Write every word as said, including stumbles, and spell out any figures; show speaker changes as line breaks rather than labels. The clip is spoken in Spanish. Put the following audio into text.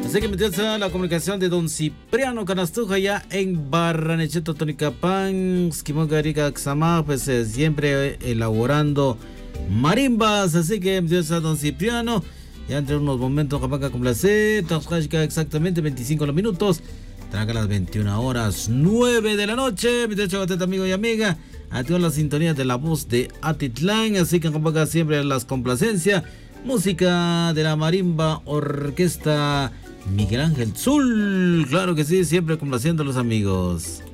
Así que me interesa la comunicación de don Cipriano Canastuja ya en Barranechito, Tonicapán, Esquimogarica, Xamá, pues eh, siempre elaborando marimbas. Así que me interesa don Cipriano, ya entre unos momentos, Capaca con placer, exactamente veinticinco los minutos, traga las veintiuna horas nueve de la noche. Me interesa a amigo y amiga, a todas las sintonías de la voz de Atitlán. Así que Capaca siempre las complacencias, música de la marimba, orquesta Miguel Ángel Zul, claro que sí, siempre complaciendo a los amigos.